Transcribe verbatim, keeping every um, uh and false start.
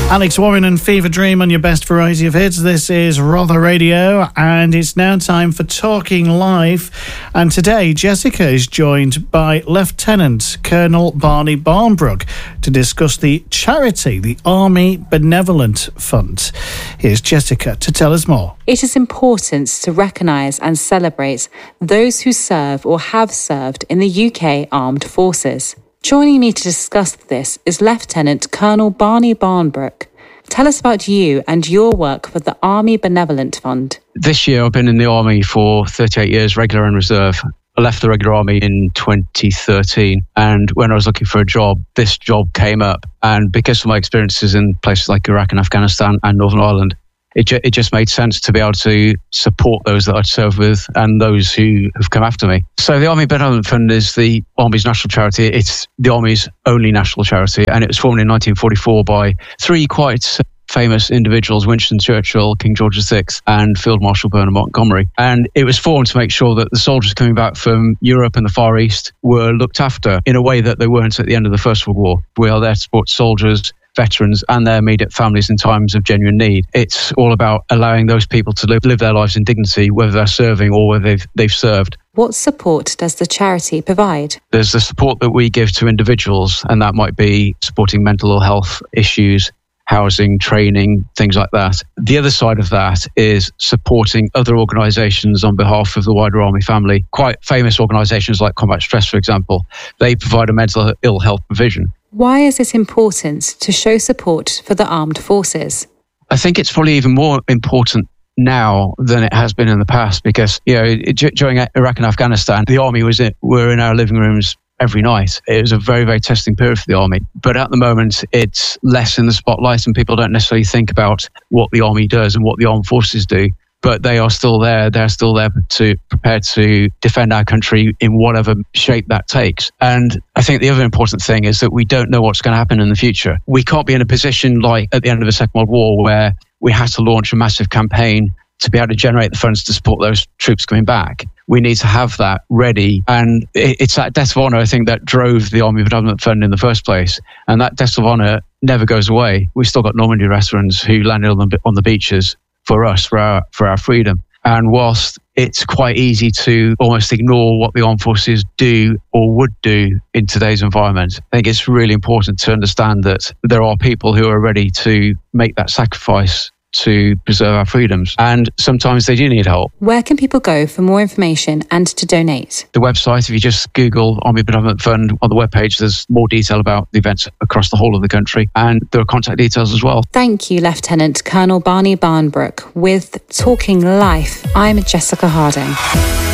Alex Warren and Fever Dream on your best variety of hits. This is Rother Radio, and it's now time for Talking Life. And today, Jessica is joined by Lieutenant Colonel Barney Barnbrook to discuss the charity, the Army Benevolent Fund. Here's Jessica to tell us more. It is important to recognise and celebrate those who serve or have served in the U K Armed Forces. Joining me to discuss this is Lieutenant Colonel Barney Barnbrook. Tell us about you and your work for the Army Benevolent Fund. This year I've been in the Army for thirty-eight years, regular and reserve. I left the regular army in twenty thirteen, and when I was looking for a job, this job came up. And because of my experiences in places like Iraq and Afghanistan and Northern Ireland, It, ju- it just made sense to be able to support those that I'd served with and those who have come after me. So the Army Benevolent Fund is the Army's national charity. It's the Army's only national charity, and it was formed in nineteen forty-four by three quite famous individuals, Winston Churchill, King George the Sixth, and Field Marshal Bernard Montgomery. And it was formed to make sure that the soldiers coming back from Europe and the Far East were looked after in a way that they weren't at the end of the First World War. We are there to support soldiers, veterans and their immediate families in times of genuine need. It's all about allowing those people to live, live their lives in dignity, whether they're serving or whether they've, they've served. What support does the charity provide? There's the support that we give to individuals, and that might be supporting mental health issues, housing, training, things like that. The other side of that is supporting other organisations on behalf of the wider Army family. Quite famous organisations like Combat Stress, for example, they provide a mental ill health provision. Why is it important to show support for the armed forces? I think it's probably even more important now than it has been in the past because, you know, during Iraq and Afghanistan, the Army was in, were in our living rooms every night. It was a very, very testing period for the Army. But at the moment, it's less in the spotlight and people don't necessarily think about what the Army does and what the armed forces do. But they are still there. They're still there to prepared to defend our country in whatever shape that takes. And I think the other important thing is that we don't know what's going to happen in the future. We can't be in a position like at the end of the Second World War where we had to launch a massive campaign to be able to generate the funds to support those troops coming back. We need to have that ready. And it's that debt of honour, I think, that drove the Army Benevolent Fund in the first place. And that debt of honour never goes away. We've still got Normandy veterans who landed on the, on the beaches for us, for our for our freedom. And whilst it's quite easy to almost ignore what the armed forces do or would do in today's environment, I think it's really important to understand that there are people who are ready to make that sacrifice to preserve our freedoms. And sometimes they do need help. Where can people go for more information and to donate? The website, if you just Google Army Benevolent Fund on the webpage, there's more detail about the events across the whole of the country. And there are contact details as well. Thank you, Lieutenant Colonel Barney Barnbrook. With Talking Life, I'm Jessica Harding.